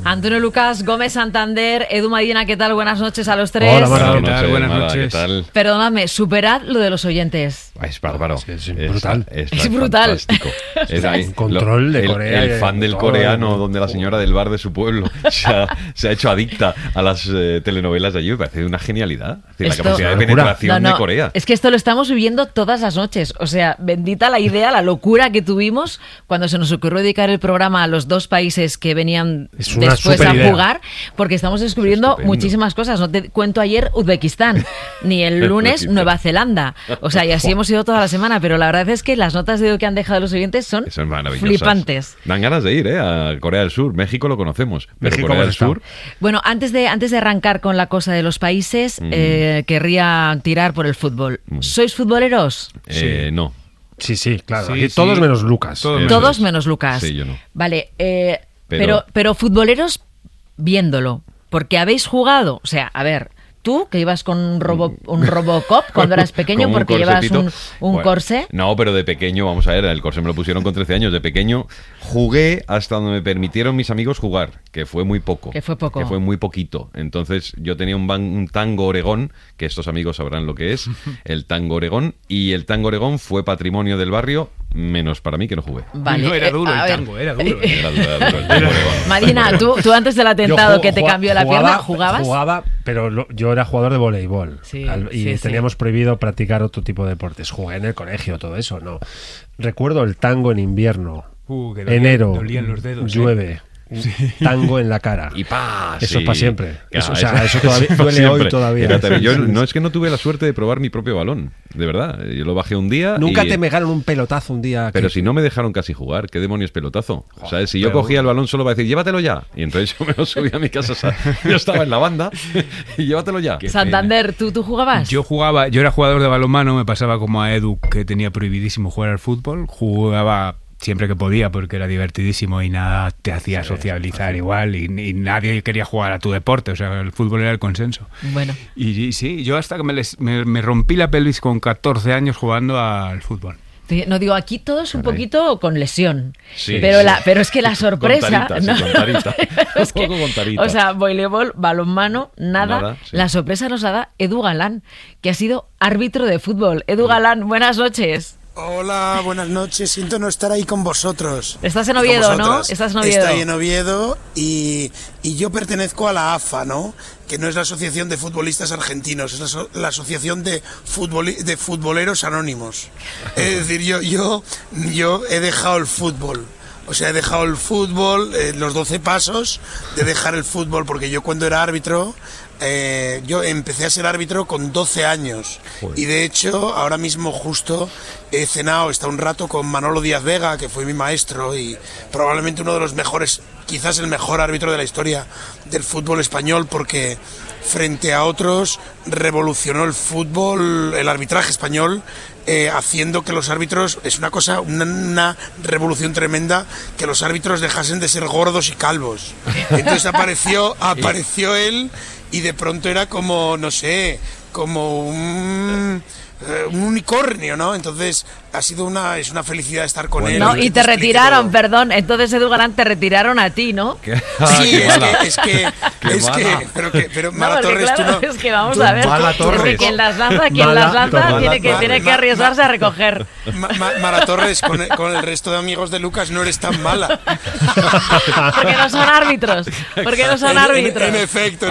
Antonio Lucas, Gómez Santander, Edu Medina, ¿qué tal? Buenas noches a los tres. Hola, Mara, ¿qué tal? Buenas noches. ¿Qué tal? Perdonadme, superad lo de los oyentes. Es bárbaro. Es brutal. Es brutal. Fantástico. Es ahí, Un control de Corea. El fan del coreano, donde la señora del bar de su pueblo se ha hecho adicta a las telenovelas de allí. Me parece una genialidad. Es decir, la capacidad de penetración de Corea. Es que esto lo estamos viviendo todas las noches. O sea, bendita la idea, la locura que tuvimos cuando se nos ocurrió dedicar el programa a los dos países que venían después a jugar, porque estamos descubriendo muchísimas cosas. No te cuento ayer Uzbekistán, ni el lunes Nueva Zelanda. O sea, y así hemos ido toda la semana, pero la verdad es que las notas de que han dejado los oyentes son flipantes. Dan ganas de ir a Corea del Sur. México lo conocemos, pero México Corea del Sur... Bueno, antes de arrancar con la cosa de los países, querría tirar por el fútbol. ¿Sois futboleros? No. Sí, claro. Sí, Aquí sí. todos menos Lucas. Todos menos Lucas. Sí, yo no. Vale, pero futboleros viéndolo, porque habéis jugado, o sea, a ver, tú que ibas con un Robocop cuando eras pequeño porque llevas un corsé. No, pero de pequeño, vamos a ver, el corsé me lo pusieron con 13 años. De pequeño jugué hasta donde me permitieron mis amigos jugar, que fue muy poco. Que fue muy poquito. Entonces yo tenía un tango Oregón, que estos amigos sabrán lo que es, el tango Oregón, y el tango Oregón fue patrimonio del barrio, menos para mí que no jugué. Vale, No era duro el tango, era duro. Era duro el tango Oregón. Madina, tú antes del atentado que te cambió la pierna, ¿jugabas? Jugaba, pero yo era jugador de voleibol. Sí, y teníamos prohibido practicar otro tipo de deportes. Jugué en el colegio, todo eso, no. Recuerdo el tango en invierno. Que dolían, Enero, dolían los dedos, llueve. Tango en la cara. Y pa, eso es para siempre. Claro, eso todavía duele siempre. hoy todavía. Yo no es que no tuve la suerte de probar mi propio balón, de verdad. Yo lo bajé un día. Nunca te pegaron un pelotazo un día. Pero si no me dejaron casi jugar, ¿qué demonios pelotazo? O sea, si yo cogía el balón solo para decir, llévatelo ya. Y entonces yo me lo subí a mi casa. Yo estaba en la banda y llévatelo ya. Santander, ¿tú jugabas? Yo era jugador de balonmano, me pasaba como a Edu, que tenía prohibidísimo jugar al fútbol. Jugaba siempre que podía porque era divertidísimo y nada te hacía sociabilizar igual y nadie quería jugar a tu deporte, o sea, el fútbol era el consenso. Bueno. Y sí, yo hasta que me rompí la pelvis con 14 años jugando al fútbol. No digo, aquí todos un poquito con lesión, sí, pero es que la sorpresa... Con tarita. Es que, con tarita. O sea, voleibol, balonmano, nada. Sí. La sorpresa nos la da Edu Galán, que ha sido árbitro de fútbol. Edu Galán, buenas noches. Hola, buenas noches. Siento no estar ahí con vosotros. Estás en Oviedo, ¿no? Estás en Oviedo. Estoy en Oviedo y yo pertenezco a la AFA, ¿no? Que no es la Asociación de Futbolistas Argentinos, es la Asociación de Futboleros Anónimos. Es decir, yo he dejado el fútbol. O sea, he dejado el fútbol, los 12 pasos de dejar el fútbol, porque yo cuando era árbitro... yo empecé a ser árbitro con 12 años. Joder. Y de hecho ahora mismo justo he cenado un rato con Manolo Díaz Vega, que fue mi maestro y probablemente uno de los mejores, quizás el mejor árbitro de la historia del fútbol español, porque frente a otros revolucionó el fútbol, el arbitraje español, haciendo que los árbitros, es una cosa, una revolución tremenda, que los árbitros dejasen de ser gordos y calvos. Entonces apareció él y de pronto era como, no sé, como un unicornio, ¿no? Entonces es una felicidad estar con él. No, y te retiraron, perdón. Entonces, Edu Galán, te retiraron a ti, ¿no? Sí, es que pero Mara Torres, claro, tú no. Es que vamos a ver, es que quien las lanza tiene que arriesgarse a recoger. Mara Torres, con el resto de amigos de Lucas no eres tan mala. Porque no son árbitros. En efecto,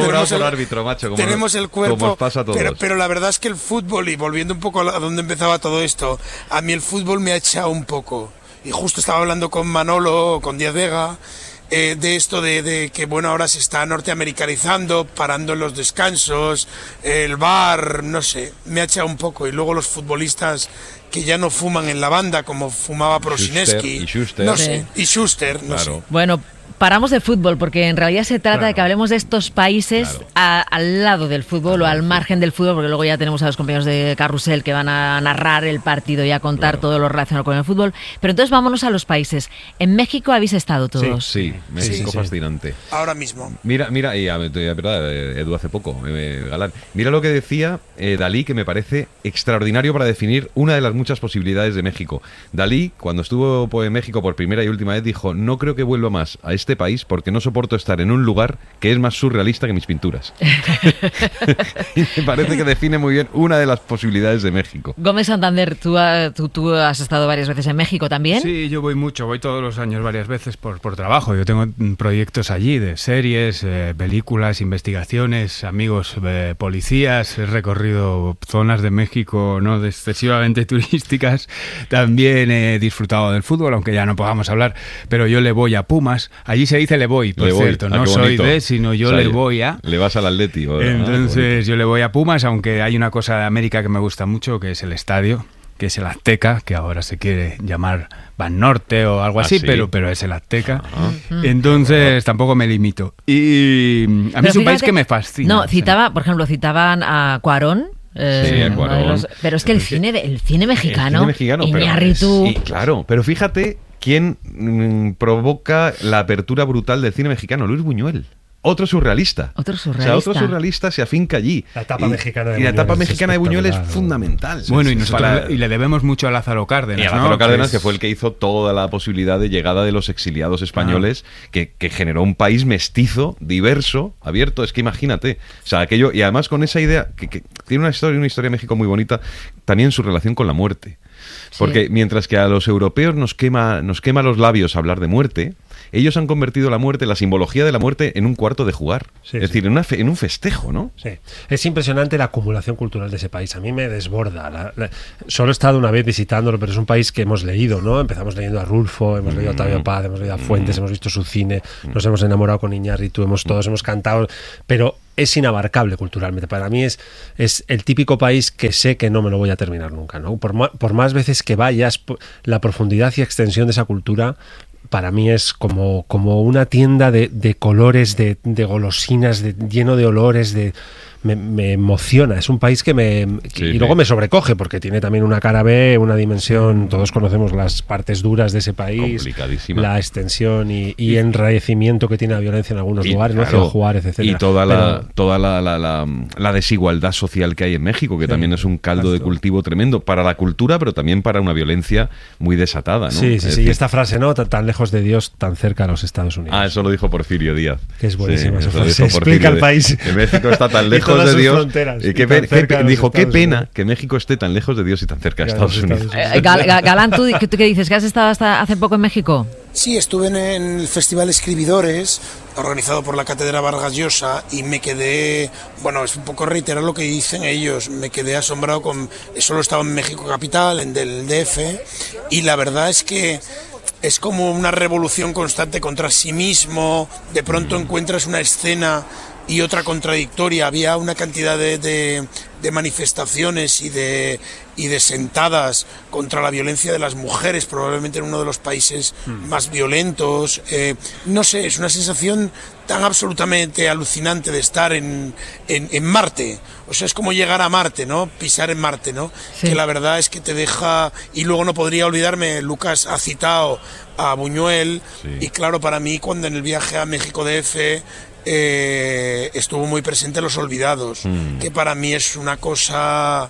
tenemos el cuerpo, pero la verdad es que el fútbol, y volviendo un poco a donde empezaba todo esto, a mí el fútbol me ha echado un poco. Y justo estaba hablando con Manolo, con Díaz Vega, de esto de que bueno, ahora se está norteamericanizando, parando en los descansos, el bar, no sé, me ha echado un poco. Y luego los futbolistas que ya no fuman en la banda, como fumaba Prosineski, y Schuster, no sé, y Schuster, no claro. sé. Bueno, paramos de fútbol, porque en realidad se trata de que hablemos de estos países al lado del fútbol o al margen del fútbol, porque luego ya tenemos a los compañeros de Carrusel que van a narrar el partido y a contar todo lo relacionado con el fútbol. Pero entonces vámonos a los países. En México habéis estado todos. Sí, México fascinante. Ahora mismo. Mira, y verdad, Edu hace poco, Galán. Mira lo que decía Dalí, que me parece extraordinario para definir una de las muchas posibilidades de México. Dalí, cuando estuvo en México por primera y última vez, dijo: no creo que vuelva más a este país porque no soporto estar en un lugar que es más surrealista que mis pinturas. Y me parece que define muy bien una de las posibilidades de México. Gómez Santander, tú has estado varias veces en México también. Sí, yo voy mucho, voy todos los años varias veces por trabajo. Yo tengo proyectos allí de series, películas, investigaciones, amigos policías. He recorrido zonas de México no excesivamente turísticas. También he disfrutado del fútbol, aunque ya no podamos hablar, pero yo le voy a Pumas. Allí se dice le voy, por cierto, no soy de, sino yo le voy a... Le vas al Atleti. Entonces yo le voy a Pumas, aunque hay una cosa de América que me gusta mucho, que es el estadio, que es el Azteca, que ahora se quiere llamar Banorte o algo así, ¿sí? pero es el Azteca. Entonces tampoco me limito. Y a mí es un país que me fascina. No, por ejemplo, citaban a Cuarón. Sí, a Cuarón. Pero es que el cine mexicano, Iñárritu... Sí, claro, pero fíjate quién provoca la apertura brutal del cine mexicano: Luis Buñuel. Otro surrealista. Otro surrealista se afinca allí. La etapa mexicana de Buñuel. Y la etapa mexicana de Buñuel es fundamental. Bueno, y le debemos mucho a Lázaro Cárdenas. Y a Lázaro Cárdenas, que fue el que hizo toda la posibilidad de llegada de los exiliados españoles, que generó un país mestizo, diverso, abierto. Es que imagínate. O sea, aquello, y además con esa idea, que tiene una historia de México muy bonita, también su relación con la muerte. Porque mientras que a los europeos nos quema los labios hablar de muerte, ellos han convertido la muerte, la simbología de la muerte, en un cuarto de jugar. Sí, es decir, en un festejo, ¿no? Sí. Es impresionante la acumulación cultural de ese país. A mí me desborda. Solo he estado una vez visitándolo, pero es un país que hemos leído, ¿no? Empezamos leyendo a Rulfo, hemos leído a Octavio Paz, hemos leído a Fuentes, hemos visto su cine, nos hemos enamorado con Iñárritu, todos hemos cantado, pero es inabarcable culturalmente. Para mí es el típico país que sé que no me lo voy a terminar nunca, ¿no? Por más veces que vayas, la profundidad y extensión de esa cultura para mí es como una tienda de colores, de golosinas, lleno de olores, me emociona. Es un país que y luego me sobrecoge, porque tiene también una cara B, una dimensión. Todos conocemos las partes duras de ese país, complicadísima, la extensión y enrarecimiento que tiene la violencia en algunos lugares, claro, ¿no? Juárez, etc. Y toda la desigualdad social que hay en México, que también es un caldo de cultivo tremendo para la cultura, pero también para una violencia muy desatada, ¿no? Sí. Y esta frase, ¿no? Tan lejos de Dios, tan cerca a los Estados Unidos. Eso lo dijo Porfirio Díaz. Que es buenísima esa frase. Explica el país. Que México está tan lejos de Dios. Dijo, qué pena que México esté tan lejos de Dios y tan cerca de Estados Unidos. Galán, ¿tú qué dices? ¿Que has estado hasta hace poco en México? Sí, estuve en el Festival Escribidores, organizado por la Cátedra Vargas Llosa, y me quedé, es un poco reiterar lo que dicen ellos, me quedé asombrado solo estaba en México capital, en del DF, y la verdad es que es como una revolución constante contra sí mismo. De pronto encuentras una escena y otra contradictoria. Había una cantidad de manifestaciones y de sentadas contra la violencia de las mujeres, probablemente en uno de los países más violentos. No sé, es una sensación tan absolutamente alucinante de estar en Marte. O sea, es como llegar a Marte, ¿no? Pisar en Marte, ¿no? Sí. Que la verdad es que te deja... Y luego no podría olvidarme, Lucas ha citado a Buñuel, y claro, para mí, cuando en el viaje a México DF... estuvo muy presente Los Olvidados, que para mí es una cosa,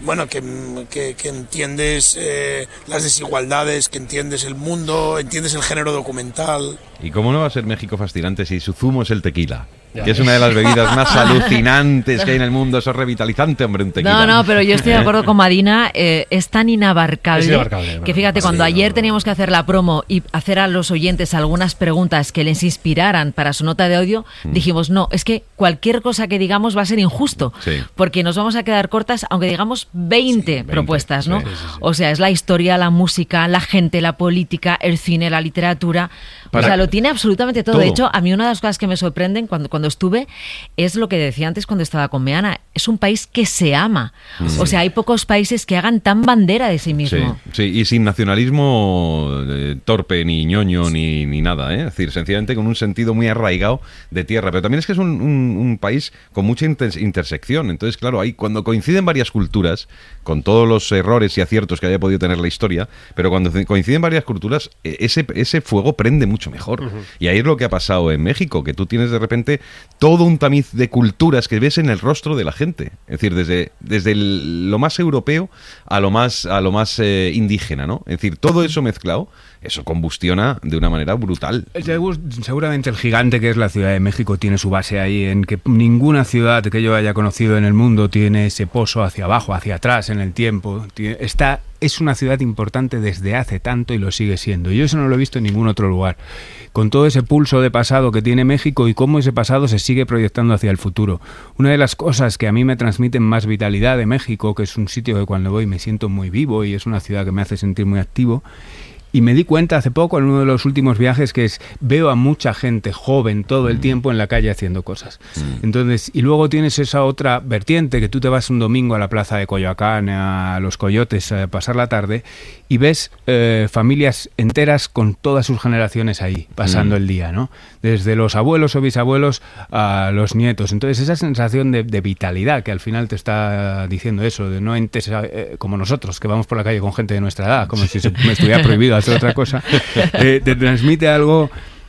que entiendes las desigualdades, que entiendes el mundo, entiendes el género documental. ¿Y cómo no va a ser México fascinante si su zumo es el tequila? Que es una de las bebidas más alucinantes que hay en el mundo. Eso es revitalizante, hombre, un tequila. No, pero yo estoy de acuerdo con Madina. Es tan inabarcable que fíjate, cuando ayer teníamos que hacer la promo y hacer a los oyentes algunas preguntas que les inspiraran para su nota de audio, dijimos, no, es que cualquier cosa que digamos va a ser injusto, porque nos vamos a quedar cortas aunque digamos 20 propuestas, ¿no? Sí. O sea, es la historia, la música, la gente, la política, el cine, la literatura. O sea, lo tiene absolutamente todo. De hecho, a mí una de las cosas que me sorprenden cuando estuve es lo que decía antes cuando estaba con Meana. Es un país que se ama. O sea, hay pocos países que hagan tan bandera de sí mismo. Sí, y sin nacionalismo torpe, ni ñoño, ni nada, ¿eh? Es decir, sencillamente con un sentido muy arraigado de tierra. Pero también es que es un país con mucha intersección. Entonces, claro, cuando coinciden varias culturas, con todos los errores y aciertos que haya podido tener la historia, pero cuando coinciden varias culturas, ese fuego prende mucho mejor. Y ahí es lo que ha pasado en México, que tú tienes de repente todo un tamiz de culturas que ves en el rostro de la gente. Es decir, desde lo más europeo a lo más indígena, ¿no? Es decir, todo eso mezclado, eso combustiona de una manera brutal. Seguramente el gigante que es la Ciudad de México tiene su base ahí en que ninguna ciudad que yo haya conocido en el mundo tiene ese pozo hacia abajo, hacia atrás en el tiempo. Es una ciudad importante desde hace tanto y lo sigue siendo. Yo eso no lo he visto en ningún otro lugar. Con todo ese pulso de pasado que tiene México y cómo ese pasado se sigue proyectando hacia el futuro. Una de las cosas que a mí me transmiten más vitalidad de México, que es un sitio que cuando voy me siento muy vivo y es una ciudad que me hace sentir muy activo. Y me di cuenta hace poco, en uno de los últimos viajes, que veo a mucha gente joven todo el tiempo en la calle haciendo cosas. Entonces, y luego tienes esa otra vertiente, que tú te vas un domingo a la plaza de Coyoacán, a Los Coyotes, a pasar la tarde, y ves familias enteras con todas sus generaciones ahí, pasando el día, ¿no? Desde los abuelos o bisabuelos a los nietos. Entonces, esa sensación de vitalidad que al final te está diciendo eso, de no entes como nosotros, que vamos por la calle con gente de nuestra edad, como si me estuviera prohibido hacer otra cosa, te transmite algo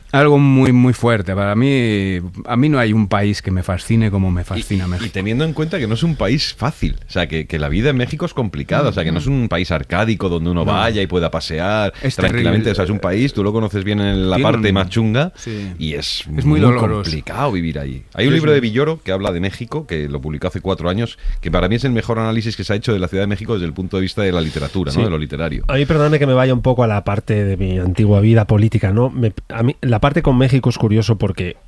muy muy fuerte. Para mí, a mí no hay un país que me fascine como me fascina México. Y teniendo en cuenta que no es un país fácil, o sea, que la vida en México es complicada, o sea, que no es un país arcádico donde uno vaya y pueda pasear tranquilamente, o sea, es un país, tú lo conoces bien en la parte más chunga, y es muy complicado vivir ahí. Hay un libro de Villoro que habla de México, que lo publicó hace 4 años, que para mí es el mejor análisis que se ha hecho de la Ciudad de México desde el punto de vista de la literatura, ¿no? De lo literario. A mí, perdóname que me vaya un poco a la parte de mi antigua vida política, ¿no? A mí la parte con México es curioso porque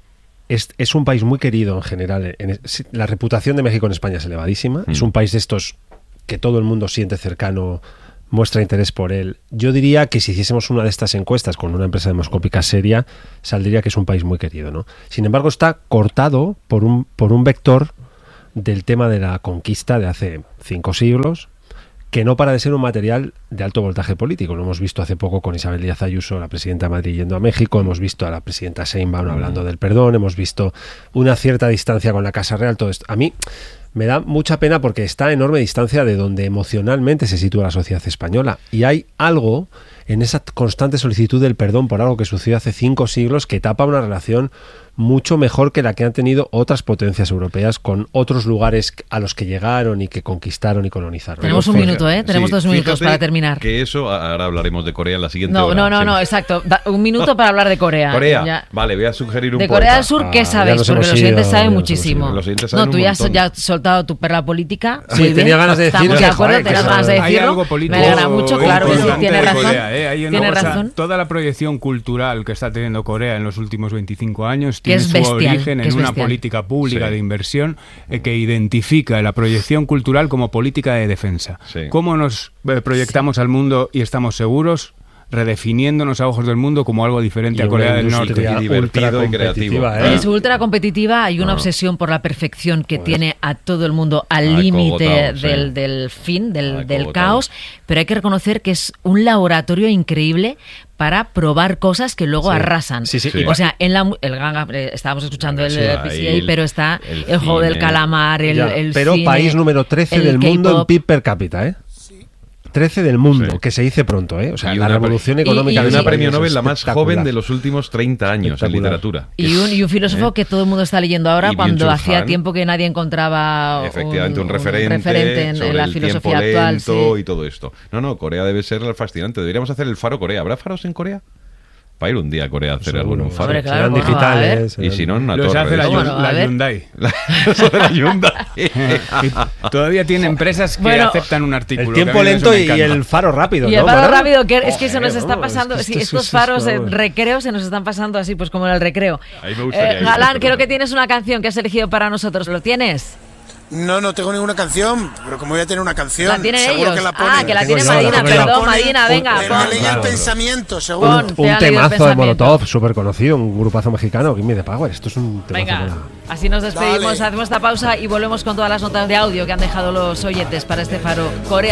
es un país muy querido en general. La reputación de México en España es elevadísima. Es un país de estos que todo el mundo siente cercano, muestra interés por él. Yo diría que si hiciésemos una de estas encuestas con una empresa demoscópica seria, saldría que es un país muy querido, ¿no? Sin embargo, está cortado por un vector del tema de la conquista de hace 5 siglos, que no para de ser un material de alto voltaje político. Lo hemos visto hace poco con Isabel Díaz Ayuso, la presidenta de Madrid, yendo a México, hemos visto a la presidenta Sheinbaum hablando del perdón, hemos visto una cierta distancia con la Casa Real, todo esto. A mí me da mucha pena porque está a enorme distancia de donde emocionalmente se sitúa la sociedad española, y hay algo en esa constante solicitud del perdón por algo que sucedió hace 5 siglos que tapa una relación mucho mejor que la que han tenido otras potencias europeas con otros lugares a los que llegaron y que conquistaron y colonizaron. Tenemos un minuto, ¿eh? Tenemos 2 minutos para terminar. Que eso, ahora hablaremos de Corea en la siguiente hora. No, exacto. Un minuto para hablar de Corea. Corea, vale, voy a sugerir un poco. De Corea del Sur, ¿qué sabéis? Porque los oyentes saben muchísimo. No, tú ya has soltado tu perla política. Sí, tenía ganas de decirlo. Estamos de acuerdo, tenías ganas de decirlo. Hay algo político. Me alegra mucho, claro que sí, tiene razón. Tiene razón. Toda la proyección cultural que está teniendo Corea en los últimos 25 años tiene su origen en una política pública de inversión que identifica la proyección cultural como política de defensa. ¿Cómo nos proyectamos al mundo y estamos seguros? Redefiniéndonos a ojos del mundo como algo diferente a Corea del Norte. Y divertido y creativo. Es ultra competitiva, hay una obsesión por la perfección que tiene a todo el mundo al límite del fin, del caos, pero hay que reconocer que es un laboratorio increíble para probar cosas que luego arrasan. O sea, en el Ganga, estábamos escuchando el PCA, pero está el juego del calamar, el pero cine, país número 13 del mundo en PIB per cápita, ¿eh? 13 del mundo, que se dice pronto, ¿eh? O sea, la revolución económica. Y una premio Nobel la más joven de los últimos 30 años en literatura. Y un filósofo que todo el mundo está leyendo ahora cuando hacía tiempo que nadie encontraba efectivamente un referente en la filosofía actual. Sí. Y todo esto. No, Corea debe ser fascinante. Deberíamos hacer el Faro Corea. ¿Habrá faros en Corea? Para ir un día a Corea a hacer algún faro. Hombre, claro, serán digitales. Y si no, en una los torre. Hace la Hyundai. Eso de la Hyundai. Todavía tiene empresas que aceptan un artículo. El tiempo lento y el faro rápido. Y el faro rápido, que es que se nos está pasando. Estos faros de recreo se nos están pasando así, pues como en el recreo. Galán, creo que tienes una canción que has elegido para nosotros. ¿Lo tienes? No tengo ninguna canción, pero como voy a tener una canción, ¿la tienen seguro ellos? que la ponen. Que la tiene Madina, perdón, Madina, venga. Me leí el pensamiento, seguro. Un temazo de Molotov, súper conocido, un grupazo mexicano, Give Me the Power. Esto es un temazo. Venga, así nos despedimos, hacemos esta pausa y volvemos con todas las notas de audio que han dejado los oyentes para este Faro Corea.